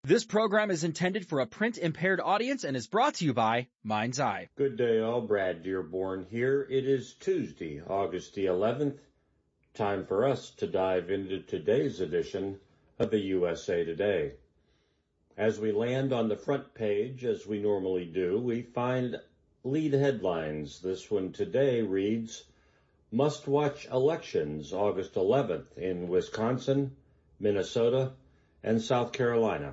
This program is intended for a print-impaired audience and is brought to you by Mind's Eye. Good day all, Brad Dearborn here. It is Tuesday, August the 11th. Time for us to dive into today's edition of the USA Today. As we land on the front page, as we normally do, we find lead headlines. This one today reads, Must-Watch Elections August 11th in Wisconsin, Minnesota, and South Carolina.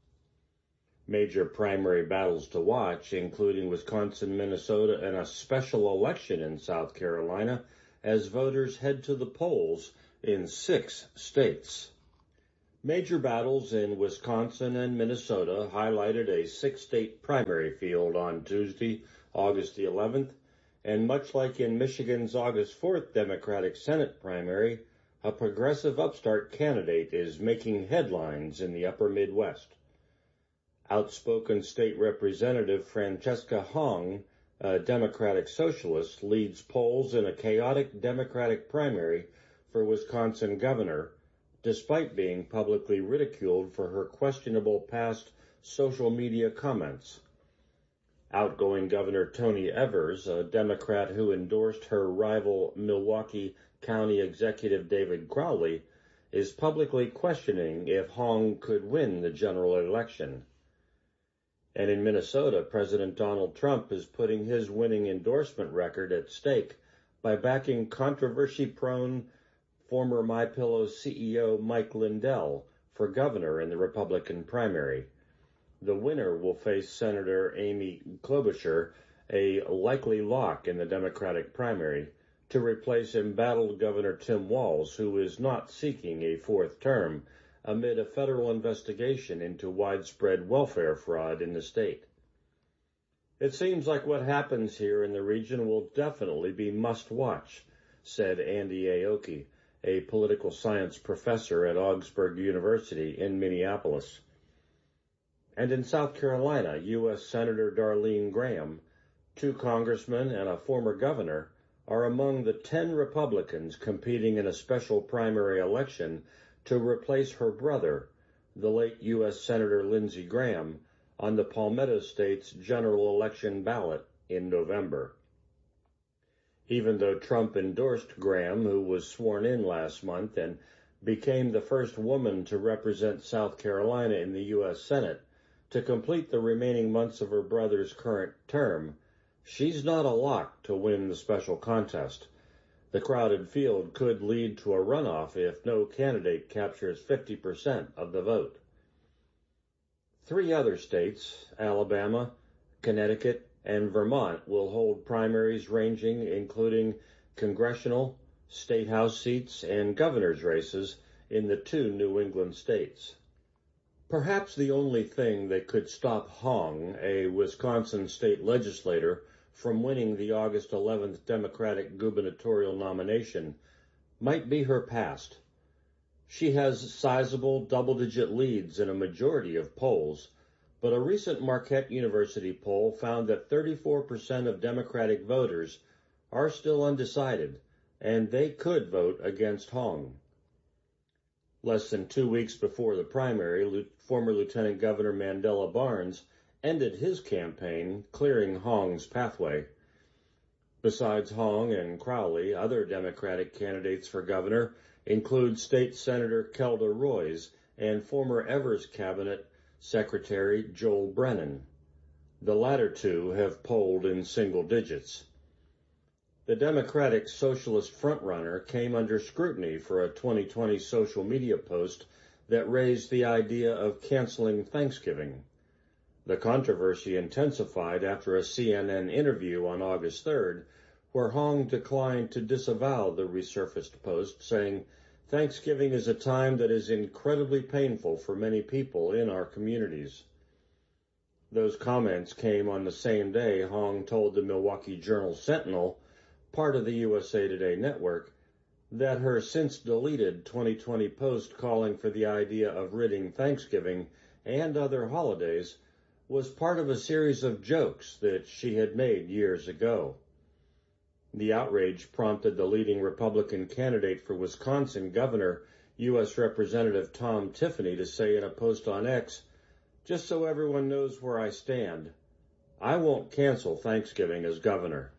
Major primary battles to watch, including Wisconsin, Minnesota, and a special election in South Carolina as voters head to the polls in 6 states. Major battles in Wisconsin and Minnesota highlighted a 6-state primary field on Tuesday, August the 11th, and much like in Michigan's August 4th Democratic Senate primary, a progressive upstart candidate is making headlines in the upper Midwest. Outspoken state representative Francesca Hong, a Democratic socialist, leads polls in a chaotic Democratic primary for Wisconsin governor, despite being publicly ridiculed for her questionable past social media comments. Outgoing Governor Tony Evers, a Democrat who endorsed her rival Milwaukee County Executive David Crowley, is publicly questioning if Hong could win the general election. And in Minnesota, President Donald Trump is putting his winning endorsement record at stake by backing controversy-prone former MyPillow CEO Mike Lindell for governor in the Republican primary. The winner will face Senator Amy Klobuchar, a likely lock in the Democratic primary, to replace embattled Governor Tim Walz, who is not seeking a 4th term, amid a federal investigation into widespread welfare fraud in the state. It seems like what happens here in the region will definitely be must-watch, said Andy Aoki, a political science professor at Augsburg University in Minneapolis. And in South Carolina, U.S. Senator Darlene Graham, 2 congressmen and a former governor, are among the 10 Republicans competing in a special primary election to replace her brother, the late U.S. Senator Lindsey Graham, on the Palmetto State's general election ballot in November. Even though Trump endorsed Graham, who was sworn in last month and became the first woman to represent South Carolina in the U.S. Senate to complete the remaining months of her brother's current term, she's not a lock to win the special contest. The crowded field could lead to a runoff if no candidate captures 50% of the vote. 3 other states, Alabama, Connecticut, and Vermont, will hold primaries ranging including congressional, state house seats, and governor's races in the 2 New England states. Perhaps the only thing that could stop Hong, a Wisconsin state legislator, from winning the August 11th Democratic gubernatorial nomination might be her past. She has sizable double-digit leads in a majority of polls, but a recent Marquette University poll found that 34% of Democratic voters are still undecided, and they could vote against Hong. Less than 2 weeks before the primary, former Lieutenant Governor Mandela Barnes ended his campaign, clearing Hong's pathway. Besides Hong and Crowley, other Democratic candidates for governor include State Senator Kelda Roys and former Evers Cabinet Secretary Joel Brennan. The latter 2 have polled in single digits. The Democratic Socialist frontrunner came under scrutiny for a 2020 social media post that raised the idea of canceling Thanksgiving. The controversy intensified after a CNN interview on August 3rd, where Hong declined to disavow the resurfaced post, saying, Thanksgiving is a time that is incredibly painful for many people in our communities. Those comments came on the same day Hong told the Milwaukee Journal-Sentinel, part of the USA Today network, that her since-deleted 2020 post calling for the idea of ridding Thanksgiving and other holidays was part of a series of jokes that she had made years ago. The outrage prompted the leading Republican candidate for Wisconsin governor, U.S. Representative Tom Tiffany, to say in a post on X Just so everyone knows where I stand, I won't cancel Thanksgiving as governor.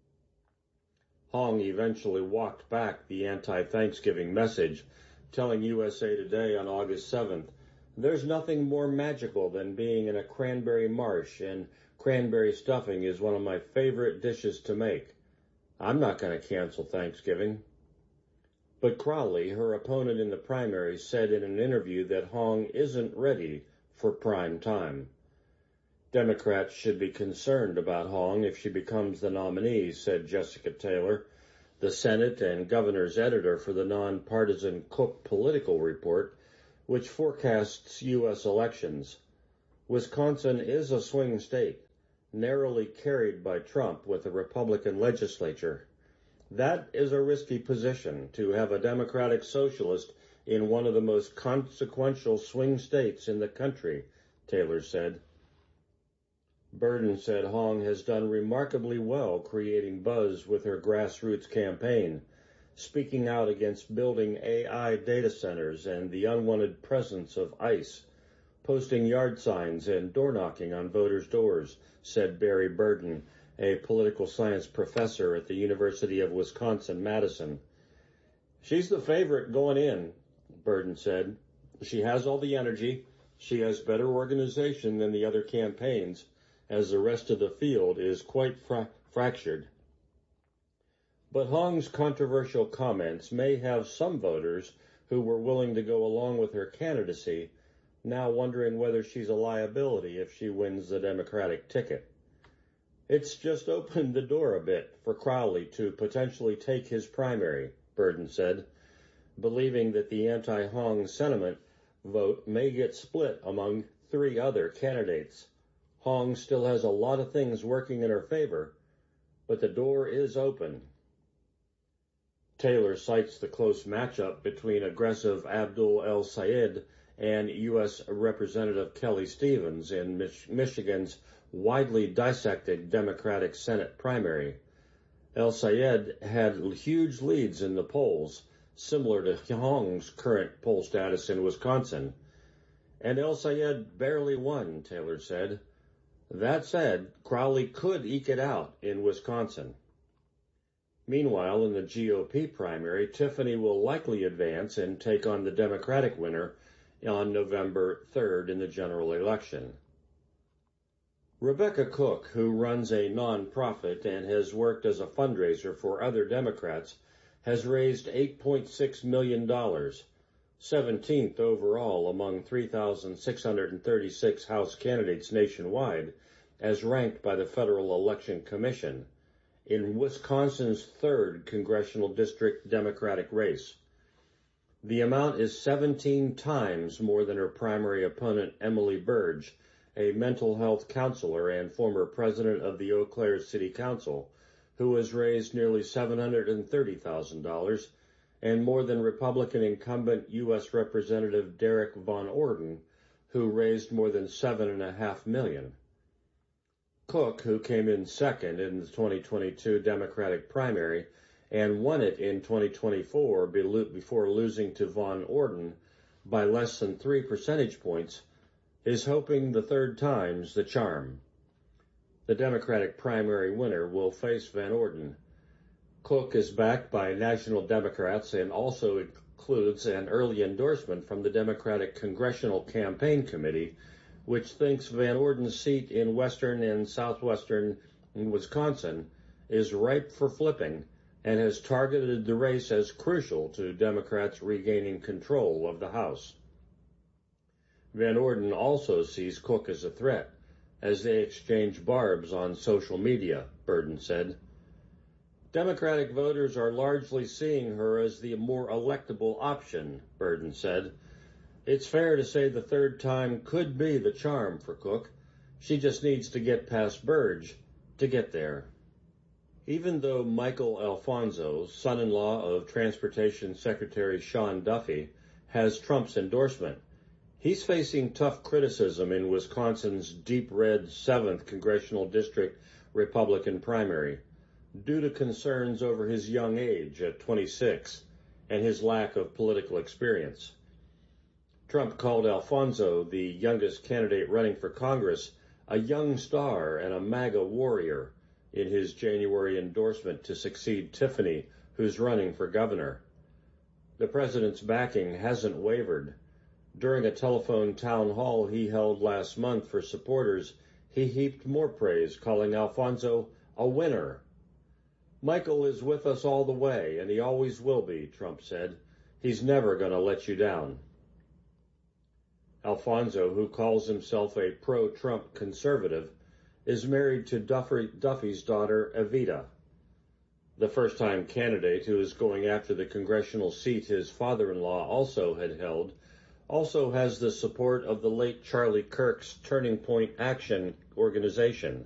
Hong eventually walked back the anti-Thanksgiving message, telling USA Today on August 7th, "There's nothing more magical than being in a cranberry marsh, and cranberry stuffing is one of my favorite dishes to make. I'm not going to cancel Thanksgiving." But Crowley, her opponent in the primary, said in an interview that Hong isn't ready for prime time. Democrats should be concerned about Hong if she becomes the nominee, said Jessica Taylor, the Senate and governor's editor for the nonpartisan Cook Political Report, which forecasts U.S. elections. Wisconsin is a swing state, narrowly carried by Trump with a Republican legislature. That is a risky position, to have a Democratic socialist in one of the most consequential swing states in the country, Taylor said. Burden said Hong has done remarkably well creating buzz with her grassroots campaign, speaking out against building AI data centers and the unwanted presence of ICE, posting yard signs and door knocking on voters' doors, said Barry Burden, a political science professor at the University of Wisconsin-Madison. She's the favorite going in, Burden said. She has all the energy. She has better organization than the other campaigns, as the rest of the field is quite fractured. But Hong's controversial comments may have some voters who were willing to go along with her candidacy now wondering whether she's a liability if she wins the Democratic ticket. It's just opened the door a bit for Crowley to potentially take his primary, Burden said, believing that the anti-Hong sentiment vote may get split among 3 other candidates. Hong still has a lot of things working in her favor, but the door is open. Taylor cites the close matchup between aggressive Abdul El-Sayed and U.S. Representative Kelly Stevens in Michigan's widely dissected Democratic Senate primary. El-Sayed had huge leads in the polls, similar to Hong's current poll status in Wisconsin. And El-Sayed barely won, Taylor said. That said, Crowley could eke it out in Wisconsin. Meanwhile, in the GOP primary, Tiffany will likely advance and take on the Democratic winner on November 3rd in the general election. Rebecca Cook, who runs a nonprofit and has worked as a fundraiser for other Democrats, has raised $8.6 million, 17th overall among 3,636 House candidates nationwide, as ranked by the Federal Election Commission, in Wisconsin's 3rd congressional district Democratic race. The amount is 17 times more than her primary opponent, Emily Burge, a mental health counselor and former president of the Eau Claire City Council, who has raised nearly $730,000, and more than Republican incumbent U.S. Representative Derek Von Orden, who raised more than $7.5 million. Cook, who came in second in the 2022 Democratic primary and won it in 2024 before losing to Von Orden by less than 3 percentage points, is hoping the third time's the charm. The Democratic primary winner will face Van Orden. Cook is backed by national Democrats and also includes an early endorsement from the Democratic Congressional Campaign Committee, which thinks Van Orden's seat in western and southwestern Wisconsin is ripe for flipping and has targeted the race as crucial to Democrats regaining control of the House. Van Orden also sees Cook as a threat, as they exchange barbs on social media, Burden said. Democratic voters are largely seeing her as the more electable option, Burden said. It's fair to say the third time could be the charm for Cook. She just needs to get past Burge to get there. Even though Michael Alfonso, son-in-law of Transportation Secretary Sean Duffy, has Trump's endorsement, he's facing tough criticism in Wisconsin's deep red 7th Congressional District Republican primary due to concerns over his young age at 26 and his lack of political experience. Trump called Alfonso, the youngest candidate running for Congress, a young star and a MAGA warrior in his January endorsement to succeed Tiffany, who's running for governor. The president's backing hasn't wavered. During a telephone town hall he held last month for supporters, he heaped more praise, calling Alfonso a winner. Michael is with us all the way, and he always will be, Trump said. He's never going to let you down. Alfonso, who calls himself a pro-Trump conservative, is married to Duffy's daughter, Evita. The first-time candidate, who is going after the congressional seat his father-in-law also had held, also has the support of the late Charlie Kirk's Turning Point Action organization.